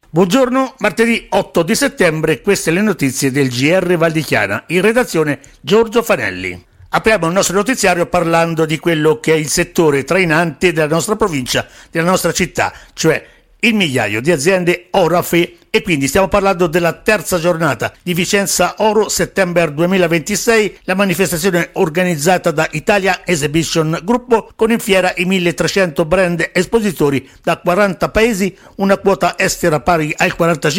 Buongiorno, martedì 8 di settembre, queste le notizie del GR Val di Chiana, in redazione Giorgio Fanelli. Apriamo il nostro notiziario parlando di quello che è il settore trainante della nostra provincia, della nostra città, cioè il migliaio di aziende Orafe, e quindi stiamo parlando della terza giornata di Vicenza Oro Settember 2026, la manifestazione organizzata da Italia Exhibition Gruppo con in fiera i 1300 brand espositori da 40 paesi, una quota estera pari al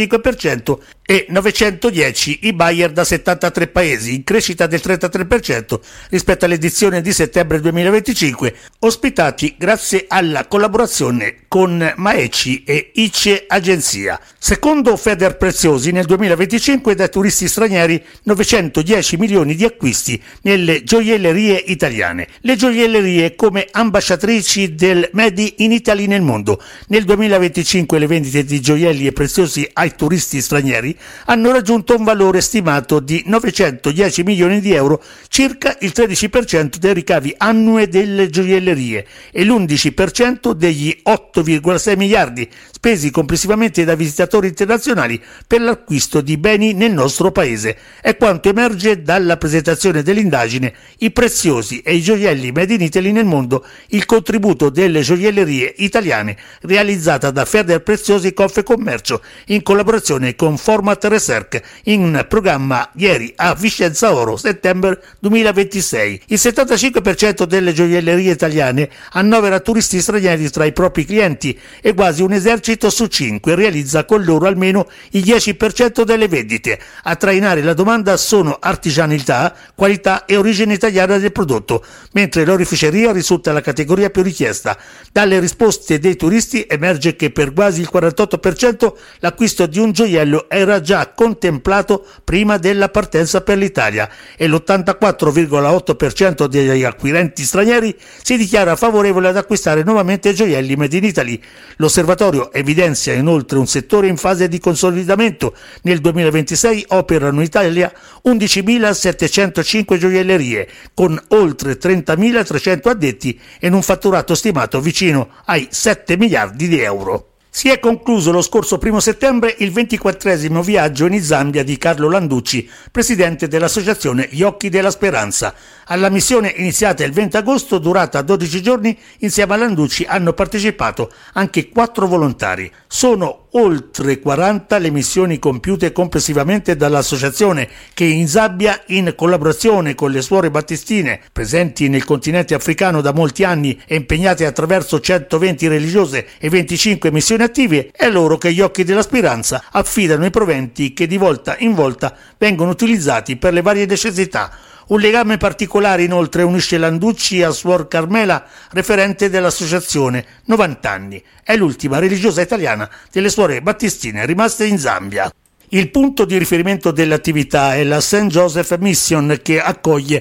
45% e 910 i buyer da 73 paesi, in crescita del 33% rispetto all'edizione di settembre 2025, ospitati grazie alla collaborazione con Maeci e ICE Agenzia. Secondo Federpreziosi, nel 2025 dai turisti stranieri 910 milioni di acquisti nelle gioiellerie italiane. Le gioiellerie come ambasciatrici del Made in Italy nel mondo. Nel 2025 le vendite di gioielli e preziosi ai turisti stranieri hanno raggiunto un valore stimato di 910 milioni di euro, circa il 13% dei ricavi annui delle gioiellerie e l'11% degli 8,6 miliardi spesi complessivamente da visitatori internazionali per l'acquisto di beni nel nostro paese. È quanto emerge dalla presentazione dell'indagine I preziosi e i gioielli Made in Italy nel mondo, il contributo delle gioiellerie italiane, realizzata da Federpreziosi Confecommercio in collaborazione con Format Research, in programma ieri a Vicenza Oro Settember 2026. Il 75% delle gioiellerie italiane annovera turisti stranieri tra i propri clienti e quasi un esercito su 5 realizza con loro almeno il 10% delle vendite. A trainare la domanda sono artigianalità, qualità e origine italiana del prodotto, mentre l'oreficeria risulta la categoria più richiesta. Dalle risposte dei turisti emerge che per quasi il 48% l'acquisto di un gioiello era già contemplato prima della partenza per l'Italia e l'84,8% degli acquirenti stranieri si dichiara favorevole ad acquistare nuovamente gioielli Made in Italy. L'osservatorio evidenzia inoltre un settore in fase di consolidamento. Nel 2026 operano in Italia 11.705 gioiellerie con oltre 30.300 addetti e un fatturato stimato vicino ai 7 miliardi di euro. Si è concluso lo scorso 1 settembre il 24esimo viaggio in Zambia di Carlo Landucci, presidente dell'associazione Gli Occhi della Speranza. Alla missione iniziata il 20 agosto, durata 12 giorni, insieme a Landucci hanno partecipato anche 4 volontari. Sono oltre 40 le missioni compiute complessivamente dall'associazione che in Zambia, in collaborazione con le suore battistine presenti nel continente africano da molti anni e impegnate attraverso 120 religiose e 25 missioni attive, è loro che Gli Occhi della Speranza affidano i proventi che di volta in volta vengono utilizzati per le varie necessità. Un legame particolare inoltre unisce Landucci a Suor Carmela, referente dell'associazione, 90 anni. È l'ultima religiosa italiana delle suore battistine rimaste in Zambia. Il punto di riferimento dell'attività è la St. Joseph Mission, che accoglie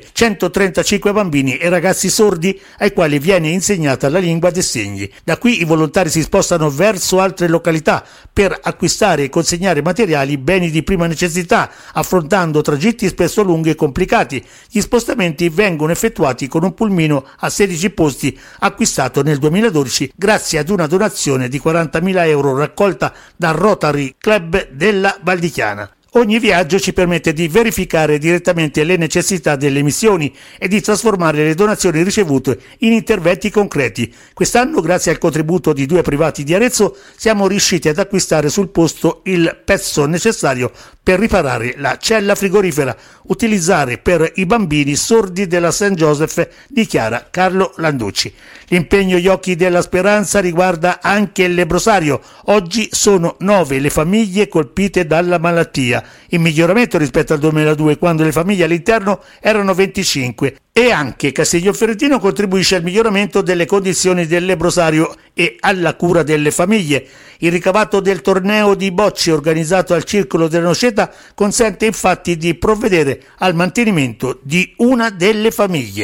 135 bambini e ragazzi sordi ai quali viene insegnata la lingua dei segni. Da qui i volontari si spostano verso altre località per acquistare e consegnare materiali, beni di prima necessità, affrontando tragitti spesso lunghi e complicati. Gli spostamenti vengono effettuati con un pulmino a 16 posti acquistato nel 2012 grazie ad una donazione di 40.000 euro raccolta dal Rotary Club della Val di Chiana. Ogni viaggio ci permette di verificare direttamente le necessità delle missioni e di trasformare le donazioni ricevute in interventi concreti. Quest'anno, grazie al contributo di 2 privati di Arezzo, siamo riusciti ad acquistare sul posto il pezzo necessario per riparare la cella frigorifera, utilizzare per i bambini sordi della St. Joseph, dichiara Carlo Landucci. L'impegno Gli Occhi della Speranza riguarda anche il lebbrosario. Oggi sono 9 le famiglie colpite dalla malattia, in miglioramento rispetto al 2002, quando le famiglie all'interno erano 25. E anche Castiglionfiorentino contribuisce al miglioramento delle condizioni del lebbrosario e alla cura delle famiglie. Il ricavato del torneo di bocce organizzato al Circolo della Noceta consente infatti di provvedere al mantenimento di una delle famiglie.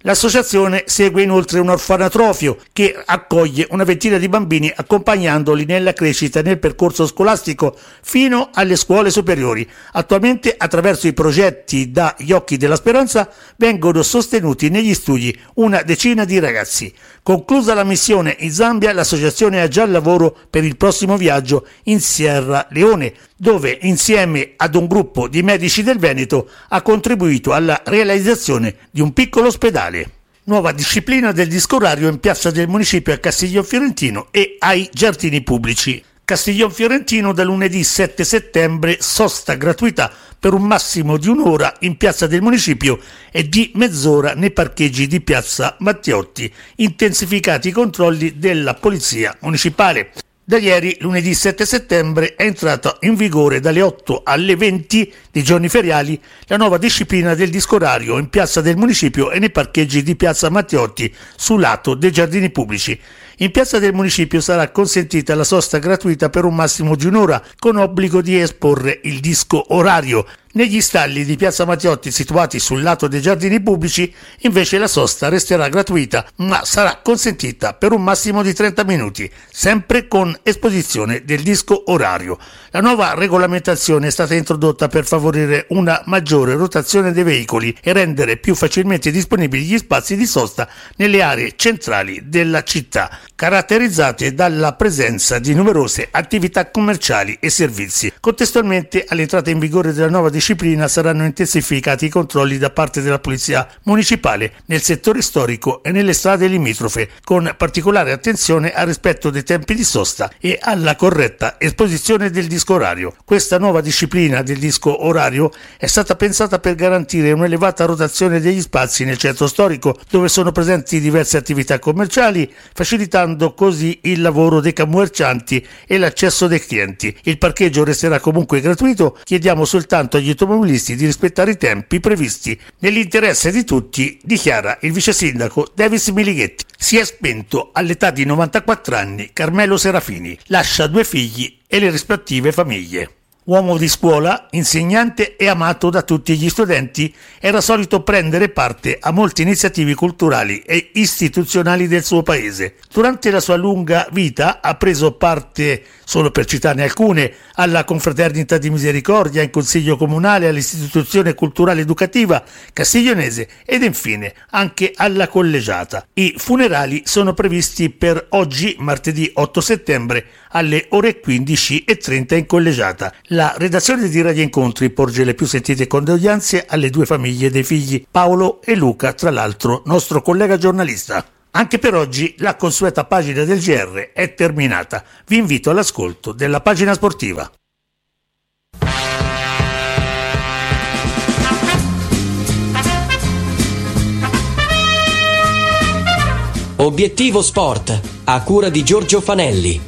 L'associazione segue inoltre un orfanatrofio che accoglie una ventina di bambini accompagnandoli nella crescita nel percorso scolastico fino alle scuole superiori. Attualmente, attraverso i progetti Da Gli Occhi della Speranza, vengono sostenuti negli studi una decina di ragazzi. Conclusa la missione in Zambia, l'associazione ha già il lavoro per il prossimo viaggio in Sierra Leone, dove insieme ad un gruppo di medici del Veneto ha contribuito alla realizzazione di un piccolo ospedale. Nuova disciplina del disco orario in piazza del municipio a Castiglion Fiorentino e ai giardini pubblici. Castiglion Fiorentino da lunedì 7 settembre, sosta gratuita per un massimo di un'ora in piazza del municipio e di mezz'ora nei parcheggi di piazza Matteotti, intensificati i controlli della polizia municipale. Da ieri, lunedì 7 settembre, è entrata in vigore dalle 8 alle 20 dei giorni feriali la nuova disciplina del disco orario in piazza del municipio e nei parcheggi di piazza Matteotti sul lato dei giardini pubblici. In piazza del municipio sarà consentita la sosta gratuita per un massimo di un'ora con obbligo di esporre il disco orario. Negli stalli di piazza Matteotti situati sul lato dei giardini pubblici invece la sosta resterà gratuita ma sarà consentita per un massimo di 30 minuti, sempre con esposizione del disco orario. La nuova regolamentazione è stata introdotta per favorire una maggiore rotazione dei veicoli e rendere più facilmente disponibili gli spazi di sosta nelle aree centrali della città, caratterizzate dalla presenza di numerose attività commerciali e servizi. Contestualmente all'entrata in vigore della nuova disciplina saranno intensificati i controlli da parte della polizia municipale nel settore storico e nelle strade limitrofe, con particolare attenzione al rispetto dei tempi di sosta e alla corretta esposizione del disco orario. Questa nuova disciplina del disco orario è stata pensata per garantire un'elevata rotazione degli spazi nel centro storico, dove sono presenti diverse attività commerciali, facilitando così il lavoro dei commercianti e l'accesso dei clienti. Il parcheggio resterà comunque gratuito, chiediamo soltanto agli automobilisti di rispettare i tempi previsti nell'interesse di tutti, dichiara il vice sindaco Davis Milighetti. Si è spento all'età di 94 anni Carmelo Serafini, lascia 2 figli e le rispettive famiglie. Uomo di scuola, insegnante e amato da tutti gli studenti, era solito prendere parte a molte iniziative culturali e istituzionali del suo paese. Durante la sua lunga vita ha preso parte, solo per citarne alcune, alla Confraternita di Misericordia, in Consiglio Comunale, all'Istituzione Culturale Educativa Castiglionese ed infine anche alla Collegiata. I funerali sono previsti per oggi, martedì 8 settembre, alle ore 15:30 in Collegiata. La redazione di Radio Incontri porge le più sentite condoglianze alle 2 famiglie dei figli Paolo e Luca, tra l'altro nostro collega giornalista. Anche per oggi la consueta pagina del GR è terminata. Vi invito all'ascolto della pagina sportiva. Obiettivo Sport, a cura di Giorgio Fanelli.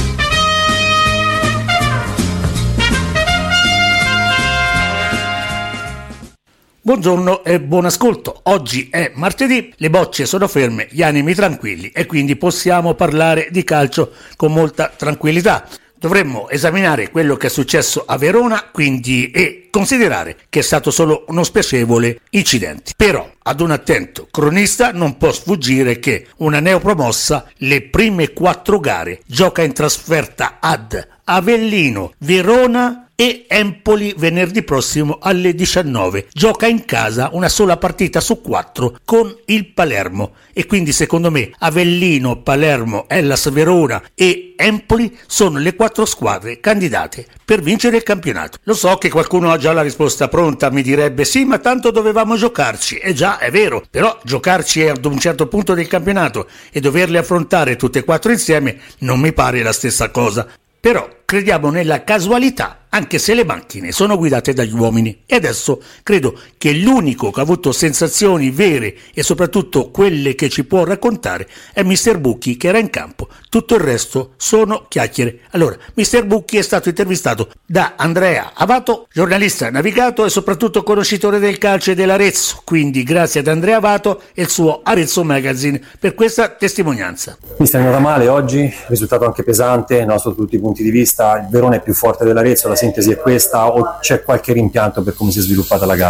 Buongiorno e buon ascolto. Oggi è martedì, le bocce sono ferme, gli animi tranquilli e quindi possiamo parlare di calcio con molta tranquillità. Dovremmo esaminare quello che è successo a Verona, quindi, e considerare che è stato solo uno spiacevole incidente. Però ad un attento cronista non può sfuggire che una neopromossa le prime 4 gare gioca in trasferta ad Avellino, Verona e Empoli venerdì prossimo alle 19. Gioca in casa una sola partita su 4 con il Palermo e quindi secondo me Avellino, Palermo, Hellas Verona e Empoli sono le 4 squadre candidate per vincere il campionato. Lo so che qualcuno ha già la risposta pronta, mi direbbe sì, ma tanto dovevamo giocarci. E già, è vero, però giocarci ad un certo punto del campionato e doverle affrontare tutte e 4 insieme non mi pare la stessa cosa. Però crediamo nella casualità, anche se le macchine sono guidate dagli uomini. E adesso credo che l'unico che ha avuto sensazioni vere e soprattutto quelle che ci può raccontare è Mr. Bucchi, che era in campo. Tutto il resto sono chiacchiere. Allora, Mr. Bucchi è stato intervistato da Andrea Avato, giornalista navigato e soprattutto conoscitore del calcio e dell'Arezzo. Quindi grazie ad Andrea Avato e il suo Arezzo Magazine per questa testimonianza. Mister, è andata male oggi, risultato anche pesante, no, sotto tutti i punti di vista. Il Verona è più forte dell'Arezzo, la sintesi è questa o c'è qualche rimpianto per come si è sviluppata la gara?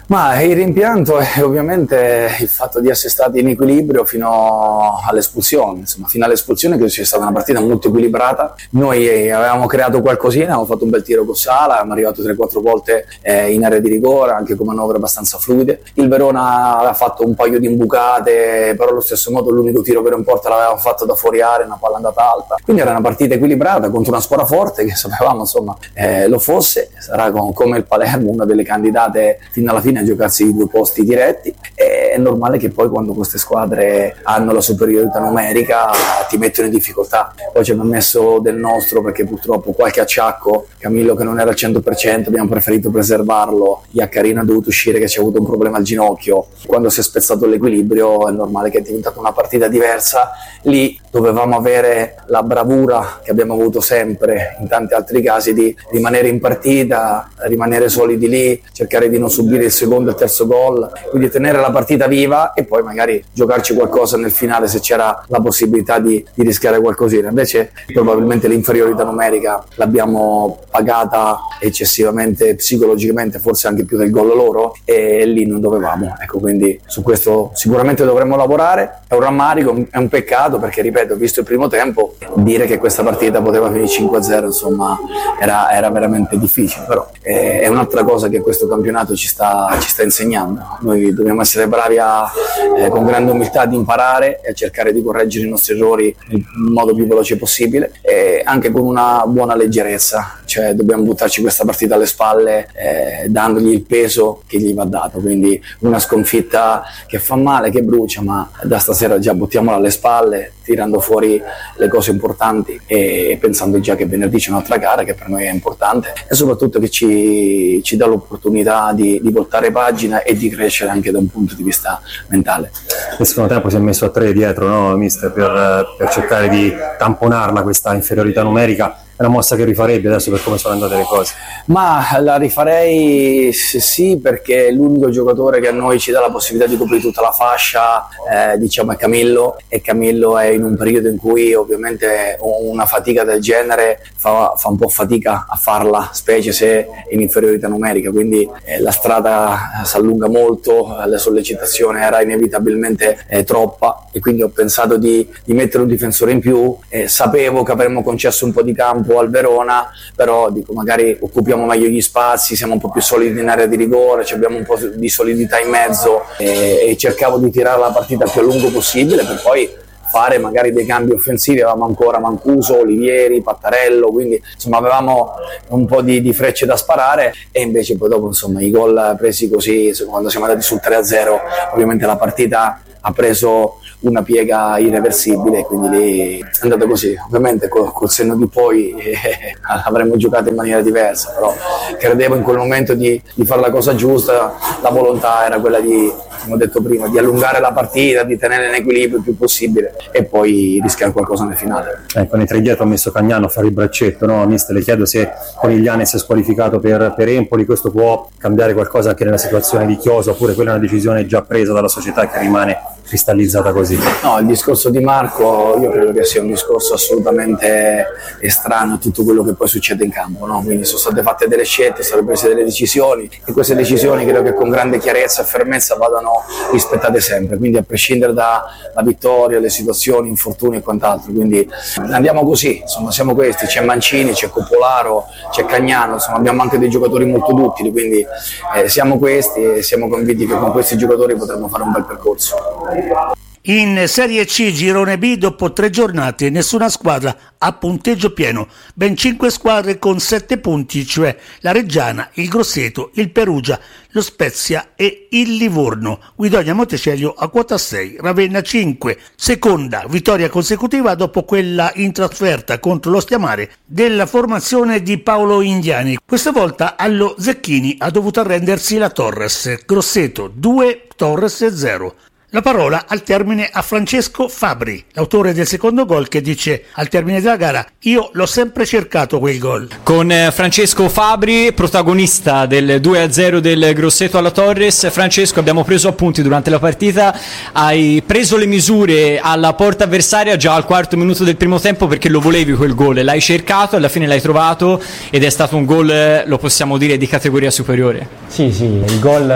Ma il rimpianto è ovviamente il fatto di essere stati in equilibrio fino all'espulsione, insomma, fino all'espulsione che sia stata una partita molto equilibrata. Noi avevamo creato qualcosina, avevamo fatto un bel tiro con Sala, abbiamo arrivato 3-4 volte in area di rigore, anche con manovre abbastanza fluide. Il Verona aveva fatto un paio di imbucate, però allo stesso modo l'unico tiro vero in porta l'avevamo fatto da fuori area, una palla andata alta. Quindi era una partita equilibrata contro una squadra forte che sapevamo insomma lo fosse, sarà come il Palermo una delle candidate fino alla fine a giocarsi i 2 posti diretti. È normale che poi quando queste squadre hanno la superiorità numerica ti mettono in difficoltà. Poi ci abbiamo messo del nostro perché purtroppo qualche acciacco, Camillo che non era al 100%, abbiamo preferito preservarlo, Iaccarino ha dovuto uscire che ci ha avuto un problema al ginocchio. Quando si è spezzato l'equilibrio è normale che è diventata una partita diversa. Lì dovevamo avere la bravura che abbiamo avuto sempre in tanti altri casi di rimanere in partita, rimanere solidi lì, cercare di non subire il secondo e il terzo gol, quindi tenere la partita viva e poi magari giocarci qualcosa nel finale se c'era la possibilità di rischiare qualcosina. Invece probabilmente l'inferiorità numerica l'abbiamo pagata eccessivamente psicologicamente, forse anche più del gol loro, e lì non dovevamo. Ecco, quindi su questo sicuramente dovremmo lavorare. È un rammarico, è un peccato perché, ripeto, visto il primo tempo, dire che questa partita poteva finire 5-0 insomma era veramente difficile, però è un'altra cosa che questo campionato ci sta insegnando. Noi dobbiamo essere bravi con grande umiltà ad imparare e a cercare di correggere i nostri errori nel modo più veloce possibile, e anche con una buona leggerezza, cioè dobbiamo buttarci questa partita alle spalle dandogli il peso che gli va dato. Quindi una sconfitta che fa male, che brucia, ma da stasera già buttiamola alle spalle, tirando fuori le cose importanti e pensando già che venerdì c'è un'altra gara che per noi è importante, e soprattutto che ci dà l'opportunità di voltare pagina e di crescere anche da un punto di vista mentale. Nel secondo tempo si è messo a 3 dietro, no, mister, per cercare di tamponarla questa inferiorità numerica. È una mossa che rifarebbe adesso per come sono andate le cose? Ma la rifarei sì, perché l'unico giocatore che a noi ci dà la possibilità di coprire tutta la fascia diciamo è Camillo, e Camillo è in un periodo in cui ovviamente una fatica del genere fa un po' fatica a farla, specie se è in inferiorità numerica, quindi la strada si allunga molto, la sollecitazione era inevitabilmente troppa, e quindi ho pensato di mettere un difensore in più. Sapevo che avremmo concesso un po' di campo al Verona, però dico magari occupiamo meglio gli spazi, siamo un po' più solidi in area di rigore, abbiamo un po' di solidità in mezzo, e cercavo di tirare la partita il più a lungo possibile per poi fare magari dei cambi offensivi. Avevamo ancora Mancuso, Olivieri, Pattarello, quindi insomma avevamo un po' di frecce da sparare, e invece poi dopo insomma i gol presi così, quando siamo andati sul 3-0 ovviamente la partita ha preso una piega irreversibile, quindi lì è andato così. Ovviamente col senno di poi avremmo giocato in maniera diversa, però credevo in quel momento di fare la cosa giusta. La volontà era quella di, come ho detto prima, di allungare la partita, di tenere in equilibrio il più possibile e poi rischiare qualcosa nel finale. Con i 3 dietro ha messo Cagnano a fare il braccetto, no? Mister, le chiedo se Conigliani si è squalificato per Empoli, questo può cambiare qualcosa anche nella situazione di Chiosa, oppure quella è una decisione già presa dalla società che rimane cristallizzata così? No, il discorso di Marco io credo che sia un discorso assolutamente estraneo a tutto quello che poi succede in campo, no? Quindi sono state fatte delle scelte, sono state prese delle decisioni, e queste decisioni credo che con grande chiarezza e fermezza vadano rispettate sempre, quindi a prescindere dalla vittoria, le situazioni, infortuni e quant'altro. Quindi andiamo così, insomma siamo questi, c'è Mancini, c'è Coppolaro, c'è Cagnano, insomma abbiamo anche dei giocatori molto duttili, quindi siamo questi e siamo convinti che con questi giocatori potremo fare un bel percorso. In Serie C Girone B, dopo 3 giornate, nessuna squadra ha punteggio pieno. Ben 5 squadre con 7 punti, cioè la Reggiana, il Grosseto, il Perugia, lo Spezia e il Livorno. Guidonia Montecelio a quota 6, Ravenna 5. Seconda vittoria consecutiva dopo quella in trasferta contro lo Stiamare della formazione di Paolo Indiani. Questa volta allo Zecchini ha dovuto arrendersi la Torres. Grosseto 2, Torres 0. La parola al termine a Francesco Fabri, l'autore del secondo gol, che dice al termine della gara: io l'ho sempre cercato quel gol. Con Francesco Fabri, protagonista del 2-0 del Grosseto alla Torres. Francesco, abbiamo preso appunti durante la partita, hai preso le misure alla porta avversaria già al quarto minuto del primo tempo perché lo volevi quel gol, l'hai cercato, alla fine l'hai trovato ed è stato un gol, lo possiamo dire, di categoria superiore. Sì, il gol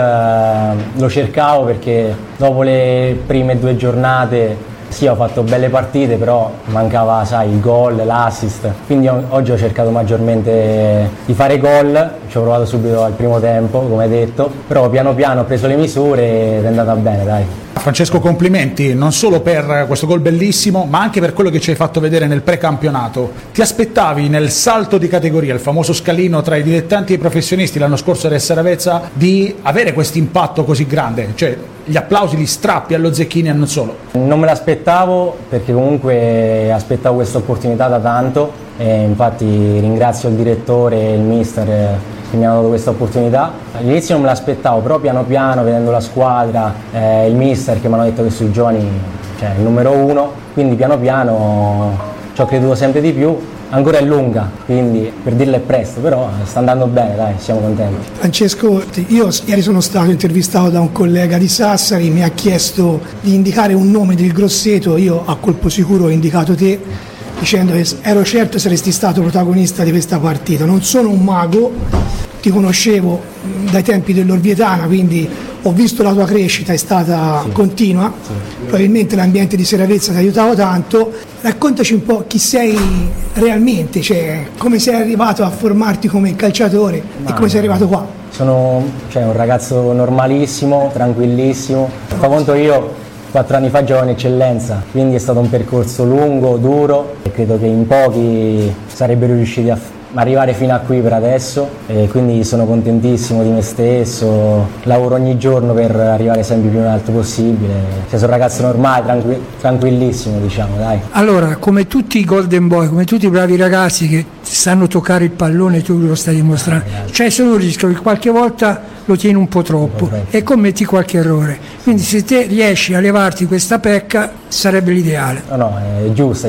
lo cercavo perché dopo le prime 2 giornate sì, ho fatto belle partite, però mancava, il gol, l'assist, quindi oggi ho cercato maggiormente di fare gol, ci ho provato subito al primo tempo, come detto, però piano piano ho preso le misure ed è andata bene, dai. Francesco, complimenti non solo per questo gol bellissimo, ma anche per quello che ci hai fatto vedere nel precampionato. Ti aspettavi nel salto di categoria, il famoso scalino tra i dilettanti e i professionisti l'anno scorso ad Seravezza, di avere questo impatto così grande? Cioè, gli applausi, gli strappi allo Zecchini e non solo. Non me l'aspettavo perché comunque aspettavo questa opportunità da tanto e infatti ringrazio il direttore e il mister che mi hanno dato questa opportunità. All'inizio non me l'aspettavo, però piano piano vedendo la squadra, il mister che mi hanno detto che sui giovani c'è il numero 1, quindi piano piano ci ho creduto sempre di più. Ancora è lunga, quindi per dirla è presto, però sta andando bene, dai, siamo contenti. Francesco, io ieri sono stato intervistato da un collega di Sassari, mi ha chiesto di indicare un nome del Grosseto, io a colpo sicuro ho indicato te, dicendo che ero certo saresti stato protagonista di questa partita. Non sono un mago, ti conoscevo dai tempi dell'Orvietana, quindi ho visto la tua crescita, è stata continua, probabilmente l'ambiente di Seravezza ti ha aiutato tanto. Raccontaci un po' chi sei realmente, cioè come sei arrivato a formarti come calciatore e come sei arrivato qua. Sono un ragazzo normalissimo, tranquillissimo. Fa conto, io 4 anni fa giocavo in eccellenza, quindi è stato un percorso lungo, duro e credo che in pochi sarebbero riusciti a arrivare fino a qui per adesso e quindi sono contentissimo di me stesso, lavoro ogni giorno per arrivare sempre più in alto possibile, sono un ragazzo normale, tranquillissimo, diciamo, dai. Allora, come tutti i Golden Boy, come tutti i bravi ragazzi che sanno toccare il pallone, tu lo stai dimostrando, c'è solo il rischio che qualche volta lo tieni un po' troppo e commetti qualche errore, quindi se te riesci a levarti questa pecca sarebbe l'ideale. No, è giusto.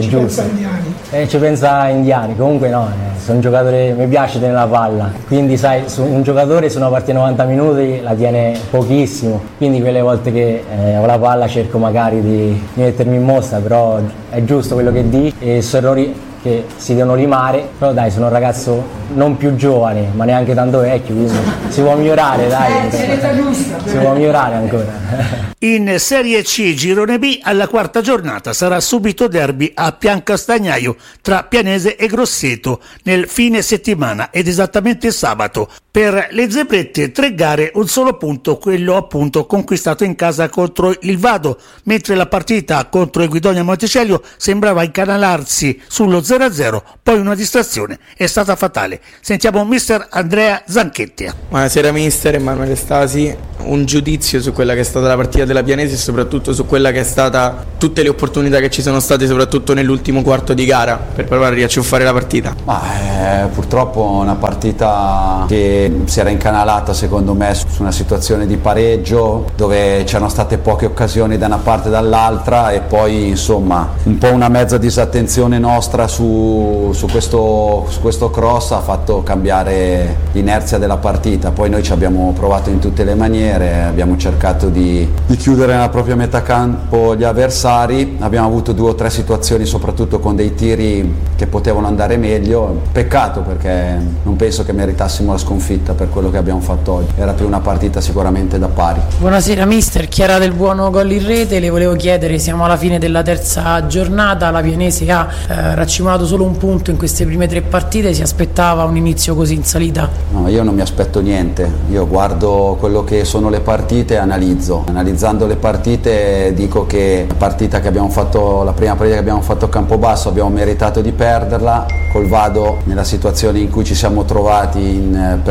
Ci pensa Indiani, comunque sono un giocatore, mi piace tenere la palla, quindi un giocatore su una partita 90 minuti la tiene pochissimo, quindi quelle volte che ho la palla cerco magari di mettermi in mostra, però è giusto quello che dici e sono errori che si devono limare, però dai, sono un ragazzo non più giovane ma neanche tanto vecchio, quindi si può migliorare, dai, si può migliorare ancora. In Serie C Girone B alla quarta giornata sarà subito derby a Piancastagnaio tra Pianese e Grosseto nel fine settimana ed esattamente sabato. Per le zebrette 3 gare, un solo punto, quello appunto conquistato in casa contro il Vado, mentre la partita contro il Guidonia Monticello sembrava incanalarsi sullo 0-0, poi una distrazione è stata fatale. Sentiamo mister Andrea Zanchetti. Buonasera mister, Emanuele Stasi. Un giudizio su quella che è stata la partita della Pianese e soprattutto su quella che è stata tutte le opportunità che ci sono state soprattutto nell'ultimo quarto di gara per provare a riacciuffare la partita. Purtroppo una partita che si era incanalata secondo me su una situazione di pareggio dove c'erano state poche occasioni da una parte e dall'altra e poi insomma un po' una mezza disattenzione nostra su questo cross ha fatto cambiare l'inerzia della partita. Poi noi ci abbiamo provato in tutte le maniere, abbiamo cercato di chiudere nella propria metà campo gli avversari, abbiamo avuto 2 o 3 situazioni soprattutto con dei tiri che potevano andare meglio. Peccato perché non penso che meritassimo la sconfitta per quello che abbiamo fatto oggi, era più una partita sicuramente da pari. Buonasera mister, Chiara del Buono gol in rete, le volevo chiedere, siamo alla fine della terza giornata, la Pianese ha racimolato solo un punto in queste prime 3 partite, si aspettava un inizio così in salita? No, io non mi aspetto niente, io guardo quello che sono le partite e analizzando le partite dico che la prima partita che abbiamo fatto a Campobasso abbiamo meritato di perderla, col Vado nella situazione in cui ci siamo trovati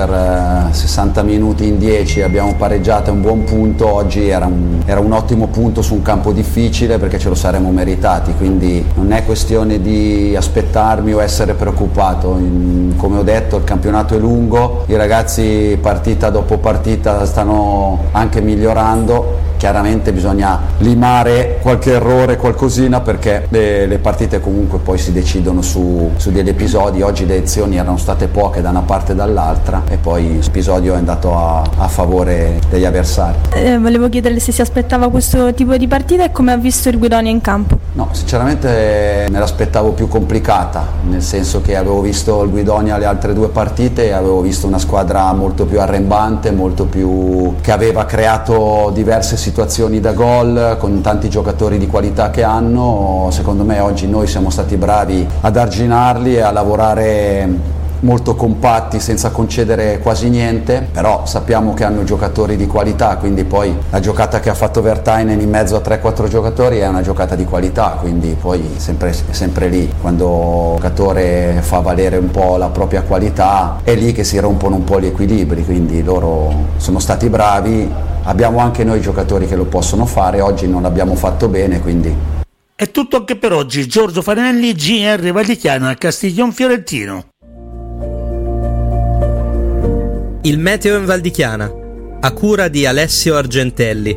per 60 minuti in 10 abbiamo pareggiato, è un buon punto, oggi era un ottimo punto su un campo difficile perché ce lo saremmo meritati, quindi non è questione di aspettarmi o essere preoccupato, come ho detto il campionato è lungo, i ragazzi partita dopo partita stanno anche migliorando chiaramente bisogna limare qualche errore, qualcosina, perché le partite comunque poi si decidono su degli episodi. Oggi le azioni erano state poche da una parte e dall'altra e poi l'episodio è andato a favore degli avversari. Volevo chiederle se si aspettava questo tipo di partita e come ha visto il Guidonia in campo. No, sinceramente me l'aspettavo più complicata, nel senso che avevo visto il Guidonia le altre due partite e avevo visto una squadra molto più arrembante, molto più che aveva creato diverse situazioni da gol con tanti giocatori di qualità che hanno. Secondo me oggi noi siamo stati bravi ad arginarli e a lavorare molto compatti senza concedere quasi niente, però sappiamo che hanno giocatori di qualità, quindi poi la giocata che ha fatto Vertainen in mezzo a 3-4 giocatori è una giocata di qualità, quindi poi sempre lì, quando un giocatore fa valere un po' la propria qualità è lì che si rompono un po' gli equilibri, quindi loro sono stati bravi, abbiamo anche noi giocatori che lo possono fare, oggi non l'abbiamo fatto bene, quindi... È tutto anche per oggi. Giorgio Fanelli, GR Valdichiana, Castiglion Fiorentino. Il meteo in Val di Chiana, a cura di Alessio Argentelli.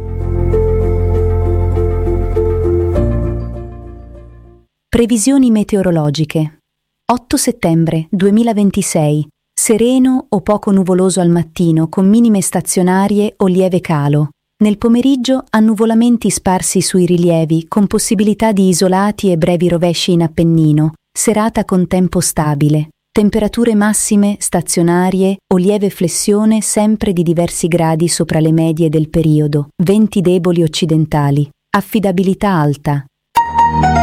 Previsioni meteorologiche. 8 settembre 2026. Sereno o poco nuvoloso al mattino con minime stazionarie o lieve calo. Nel pomeriggio annuvolamenti sparsi sui rilievi con possibilità di isolati e brevi rovesci in Appennino. Serata con tempo stabile. Temperature massime stazionarie o lieve flessione sempre di diversi gradi sopra le medie del periodo. Venti deboli occidentali. Affidabilità alta.